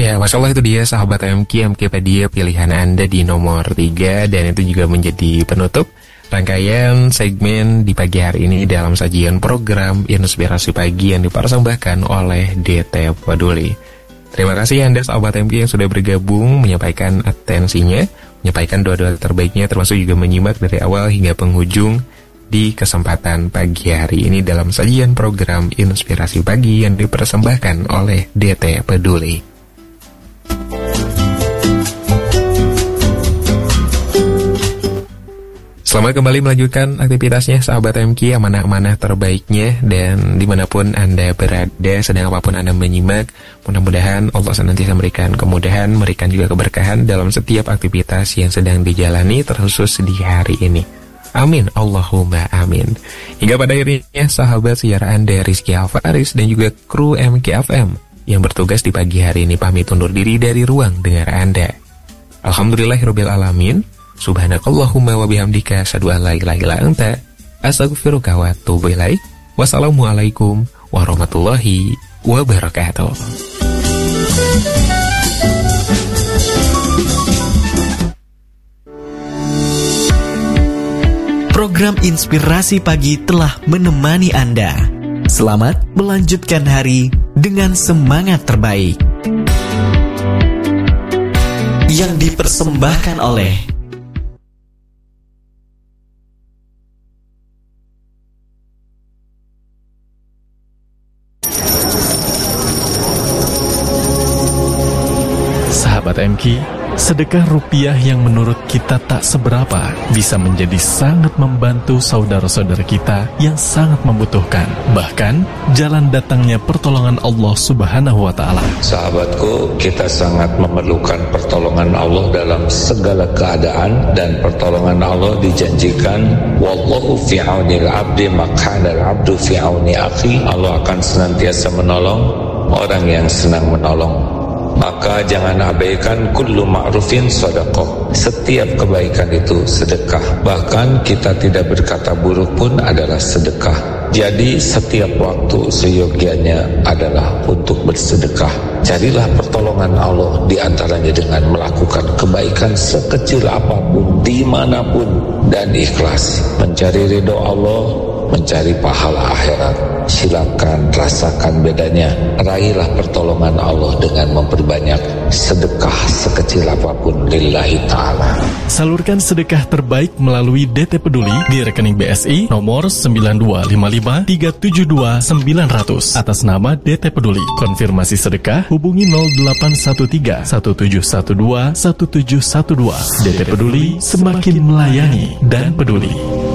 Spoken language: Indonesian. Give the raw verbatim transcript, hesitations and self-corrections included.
Ya, Masya Allah, itu dia sahabat M K, M K Pedia pilihan Anda di nomor tiga. Dan itu juga menjadi penutup rangkaian segmen di pagi hari ini dalam sajian program Inspirasi Pagi yang dipersembahkan oleh D T Peduli. Terima kasih Anda sahabat M K yang sudah bergabung, menyampaikan atensinya, menyampaikan doa-doa terbaiknya, termasuk juga menyimak dari awal hingga penghujung di kesempatan pagi hari ini dalam sajian program Inspirasi Pagi yang dipersembahkan oleh D T Peduli. Selamat kembali melanjutkan aktivitasnya sahabat M K, amanah-amanah terbaiknya. Dan dimanapun Anda berada, sedang apapun Anda menyimak, mudah-mudahan Allah senantiasa memberikan kemudahan, memberikan juga keberkahan dalam setiap aktivitas yang sedang dijalani, terkhusus di hari ini. Amin, Allahumma amin. Hingga pada akhirnya sahabat siaran dari Rizky Alfaris dan juga kru M K F M yang bertugas di pagi hari ini pamit undur diri dari ruang dengar Anda. Alhamdulillahirabbil alamin. Subhanakallahumma wa bihamdika asyhadu an la ilaha illa anta astaghfiruka wa atubu ilaik. Wassalamualaikum warahmatullahi wabarakatuh. Program Inspirasi Pagi telah menemani Anda. Selamat melanjutkan hari dengan semangat terbaik. Yang dipersembahkan oleh Sahabat M K, sedekah rupiah yang menurut kita tak seberapa bisa menjadi sangat membantu saudara-saudara kita yang sangat membutuhkan. Bahkan, jalan datangnya pertolongan Allah Subhanahu wa Ta'ala. Sahabatku, kita sangat memerlukan pertolongan Allah dalam segala keadaan, dan pertolongan Allah dijanjikan, wallahu fi aunil abdi maq'anal abdu fi auni akhi. Allah akan senantiasa menolong orang yang senang menolong. Maka jangan abaikan kullu ma'rufin sedekah. Setiap kebaikan itu sedekah. Bahkan kita tidak berkata buruk pun adalah sedekah. Jadi setiap waktu seyogianya adalah untuk bersedekah. Carilah pertolongan Allah di antaranya dengan melakukan kebaikan sekecil apapun, dimanapun, dan ikhlas. Mencari ridho Allah, mencari pahala akhirat. Silakan rasakan bedanya. Raihlah pertolongan Allah dengan memperbanyak sedekah sekecil apapun lillahi ta'ala. Salurkan sedekah terbaik melalui D T Peduli di rekening B S I nomor sembilan dua lima lima tiga tujuh dua sembilan nol nol atas nama D T Peduli. Konfirmasi sedekah hubungi nol delapan satu tiga satu tujuh satu dua satu tujuh satu dua. D T Peduli, semakin melayani dan peduli.